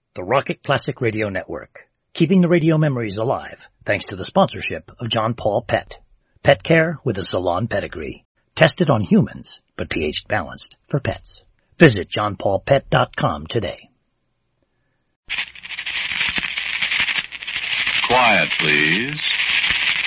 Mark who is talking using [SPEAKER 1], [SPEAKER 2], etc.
[SPEAKER 1] the Rocket Classic Radio Network, keeping the radio memories alive thanks to the sponsorship of John Paul Pet. Pet care with a salon pedigree. Tested on humans, but pH balanced for pets. Visit johnpaulpet.com today.
[SPEAKER 2] Quiet, please.